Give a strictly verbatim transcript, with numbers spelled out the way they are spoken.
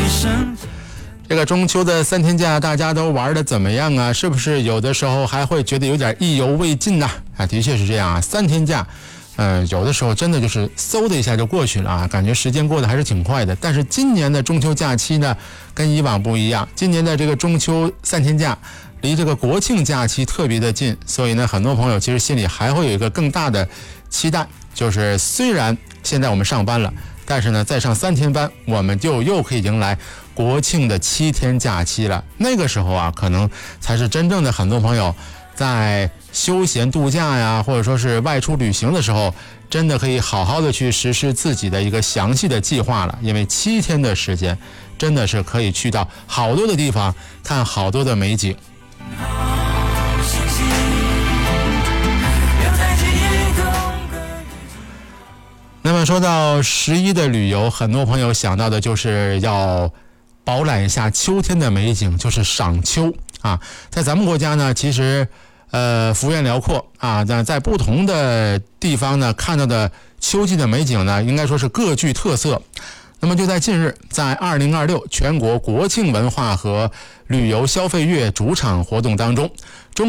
这个中秋的三天假大家都玩的怎么样啊？是不是有的时候还会觉得有点意犹未尽呢？啊，的确是这样啊，三天假呃，有的时候真的就是嗖的一下就过去了啊，感觉时间过得还是挺快的。但是今年的中秋假期呢，跟以往不一样，今年的这个中秋三天假离这个国庆假期特别的近，所以呢，很多朋友其实心里还会有一个更大的期待，就是虽然现在我们上班了，但是呢，再上三天班，我们就又可以迎来国庆的七天假期了。那个时候啊，可能才是真正的很多朋友在休闲度假呀，或者说是外出旅行的时候，真的可以好好的去实施自己的一个详细的计划了。因为七天的时间，真的是可以去到好多的地方，看好多的美景。那么说到十一的旅游，很多朋友想到的就是要饱览一下秋天的美景，就是赏秋啊。在咱们国家呢，其实呃幅员辽阔啊，但在不同的地方呢，看到的秋季的美景呢，应该说是各具特色。那么就在近日，在二零二六全国国庆文化和旅游消费月主场活动当中，中